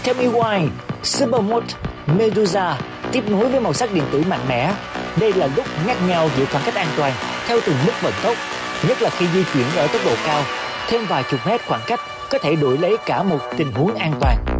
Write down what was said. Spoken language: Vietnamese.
Tell Me Why, Supermode, Medusa tiếp nối với màu sắc điện tử mạnh mẽ. Đây là lúc ngắt nhau giữ khoảng cách an toàn theo từng mức vận tốc, nhất là khi di chuyển ở tốc độ cao. Thêm vài chục mét khoảng cách có thể đổi lấy cả một tình huống an toàn.